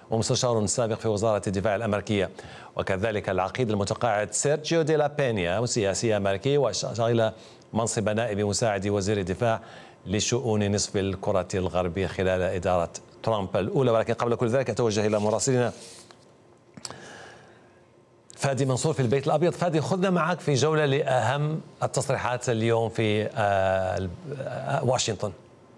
ومستشار سابق في وزارة الدفاع الأمريكية، وكذلك العقيد المتقاعد سيرجيو دي لا بينيا، سياسي أمريكي وشغل منصب نائب مساعد وزير الدفاع لشؤون نصف الكرة الغربية خلال إدارة ترامب الأولى. ولكن قبل كل ذلك أتوجه إلى مراسلنا فادي منصور في البيت الأبيض. فادي، خذنا معك في جولة لأهم التصريحات اليوم في واشنطن.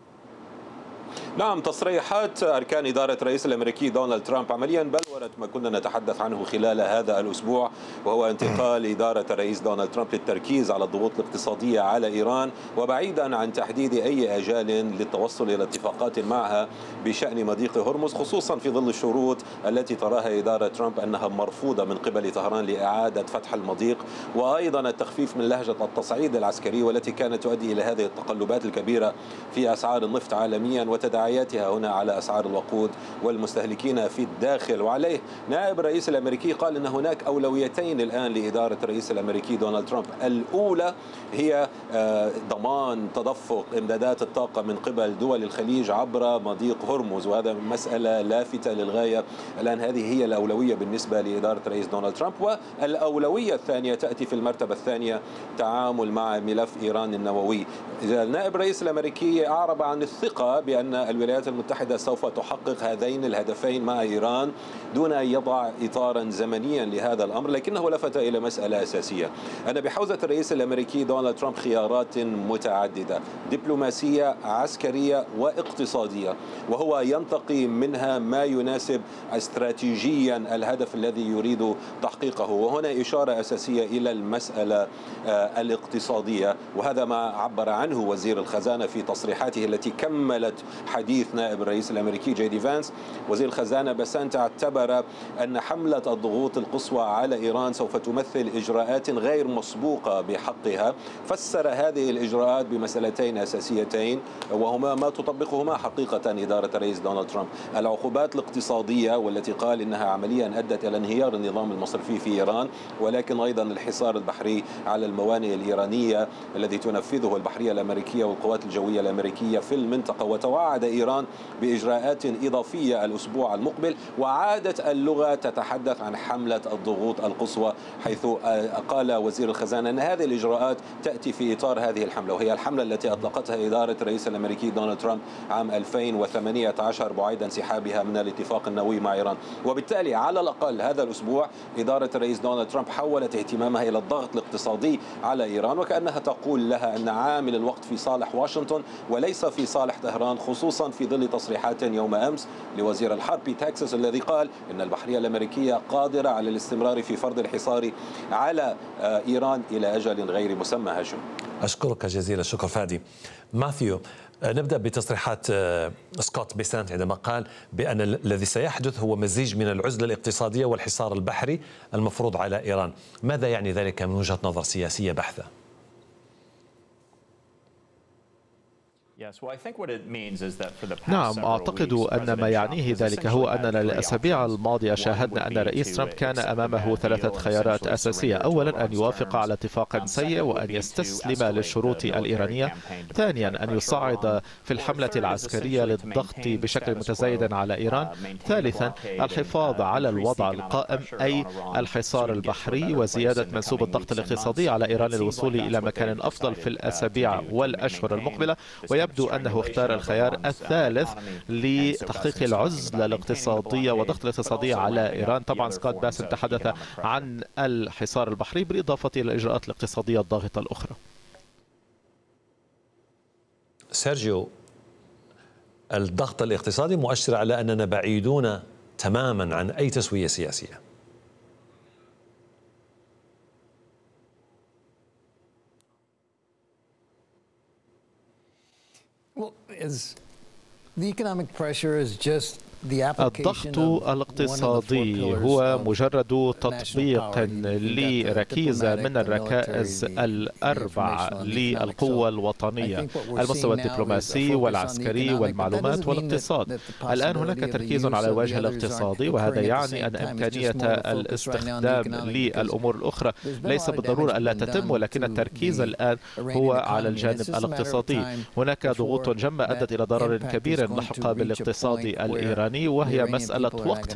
نعم، تصريحات أركان إدارة الرئيس الأمريكي دونالد ترامب عمليا بلورت ما كنا نتحدث عنه خلال هذا الأسبوع، وهو انتقال إدارة الرئيس دونالد ترامب للتركيز على الضغوط الاقتصادية على إيران، وبعيدا عن تحديد أي آجال للتوصل إلى اتفاقات معها بشأن مضيق هرمز، خصوصا في ظل الشروط التي تراها إدارة ترامب أنها مرفوضة من قبل طهران لإعادة فتح المضيق، وأيضا التخفيف من لهجة التصعيد العسكري والتي كانت تؤدي إلى هذه التقلبات الكبيرة في أسعار النفط عالميا وتداعياتها هنا على أسعار الوقود والمستهلكين في الداخل. وعليه نائب الرئيس الأمريكي قال أن هناك أولويتين الآن لإدارة الرئيس الأمريكي دونالد ترامب. الأولى هي ضمان تدفق إمدادات الطاقة من قبل دول الخليج عبر مضيق هرمز، وهذا مسألة لافتة للغاية الآن. هذه هي الأولوية بالنسبة لإدارة الرئيس دونالد ترامب. والأولوية الثانية تأتي في المرتبة الثانية، تعامل مع ملف إيران النووي. نائب الرئيس الأمريكي أعرب عن الثقة بأن الولايات المتحدة سوف تحقق هذين الهدفين مع إيران دون أن يضع إطارا زمنيا لهذا الأمر، لكنه لفت إلى مسألة أساسية أن بحوزة الرئيس الأمريكي دونالد ترامب خيارات متعددة، دبلوماسية، عسكرية، واقتصادية، وهو ينتقي منها ما يناسب استراتيجيا الهدف الذي يريد تحقيقه. وهنا إشارة أساسية إلى المسألة الاقتصادية، وهذا ما عبر عنه وزير الخزانة في تصريحاته التي كملت حديث نائب الرئيس الأمريكي جي دي فانس. وزير الخزانة بسنت اعتبر أن حملة الضغوط القصوى على إيران سوف تمثل إجراءات غير مسبوقة بحقها. فسر هذه الإجراءات بمسألتين أساسيتين، وهما ما تطبقهما حقيقة إدارة الرئيس دونالد ترامب: العقوبات الاقتصادية والتي قال إنها عمليا أدت إلى انهيار النظام المصرفي في إيران، ولكن أيضا الحصار البحري على الموانئ الإيرانية الذي تنفذه البحرية الأمريكية والقوات الجوية الأمريكية في المنطقة. وتوعد إيران بإجراءات إضافية الأسبوع المقبل، وعادت اللغة تتحدث عن حملة الضغوط القصوى، حيث قال وزير الخزانة أن هذه الإجراءات تأتي في إطار هذه الحملة، وهي الحملة التي أطلقتها إدارة الرئيس الأمريكي دونالد ترامب عام 2018 بعيد انسحابها من الاتفاق النووي مع إيران. وبالتالي على الأقل هذا الأسبوع إدارة الرئيس دونالد ترامب حولت اهتمامها إلى الضغط الاقتصادي على إيران، وكأنها تقول لها أن عامل الوقت في صالح واشنطن وليس في صالح طهران، خصوصا في ظل تصريحات يوم أمس لوزير الحرب بيت هيكسس الذي قال إن البحرية الأمريكية قادرة على الاستمرار في فرض الحصار على إيران إلى أجل غير مسمى. هاشم، أشكرك جزيل الشكر فادي. ماثيو، نبدأ بتصريحات سكوت بيسنت عندما قال بأن الذي سيحدث هو مزيج من العزلة الاقتصادية والحصار البحري المفروض على إيران. ماذا يعني ذلك من وجهة نظر سياسية بحتة؟ نعم، أعتقد أن ما يعنيه ذلك هو أننا الأسابيع الماضية شاهدنا أن رئيس ترامب كان أمامه ثلاثة خيارات أساسية: أولا أن يوافق على اتفاق سيء وأن يستسلم للشروط الإيرانية، ثانيا أن يصعد في الحملة العسكرية للضغط بشكل متزايد على إيران، ثالثا الحفاظ على الوضع القائم أي الحصار البحري وزيادة منسوب الضغط الاقتصادي على إيران للوصول إلى مكان أفضل في الأسابيع والأشهر المقبلة. ويبدو أنه اختار الخيار الثالث لتحقيق العزلة الاقتصادية والضغط الاقتصادي على إيران. طبعا سكوت بيسنت تحدث عن الحصار البحري بالإضافة إلى الإجراءات الاقتصادية الضاغطة الأخرى. سيرجيو، الضغط الاقتصادي مؤشر على أننا بعيدون تماما عن أي تسوية سياسية. الضغط الاقتصادي هو مجرد تطبيق لركيزة من الركائز الأربع للقوة الوطنية: المستوى الدبلوماسي والعسكري والمعلومات والاقتصاد. الآن هناك تركيز على الوجه الاقتصادي، وهذا يعني أن إمكانية الاستخدام للأمور الأخرى ليس بالضرورة ألا تتم، ولكن التركيز الآن هو على الجانب الاقتصادي. هناك ضغوط جمة أدت إلى ضرر كبير لحق بالاقتصاد الإيراني، وهي مسألة وقت